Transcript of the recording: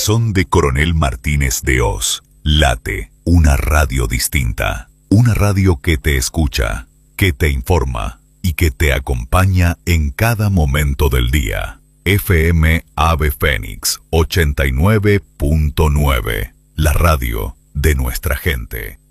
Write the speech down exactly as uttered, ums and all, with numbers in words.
corazón de Coronel Martínez de Hoz late una radio distinta. Una radio que te escucha, que te informa y que te acompaña en cada momento del día. F M Ave Fénix ochenta y nueve punto nueve. La radio de nuestra gente.